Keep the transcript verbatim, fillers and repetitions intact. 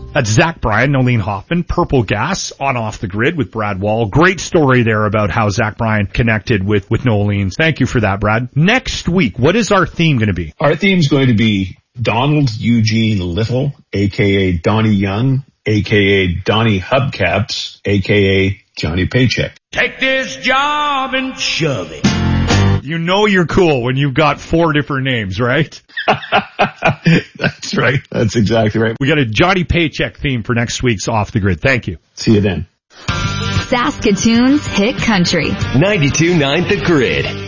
That's Zach Bryan, Nolene Hoffman, Purple Gas on Off the Grid with Brad Wall. Great story there about how Zach Bryan connected with, with Nolene. Thank you for that, Brad. Next week, what is our theme going to be? Our theme's going to be Donald Eugene Little, a k a. Donnie Young, a k a. Donnie Hubcaps, a k a. Johnny Paycheck. Take this job and shove it. You know you're cool when you've got four different names, right? That's right. That's exactly right. We got a Johnny Paycheck theme for next week's Off the Grid. Thank you. See you then. Saskatoon's Hit Country. ninety-two point nine The Grid.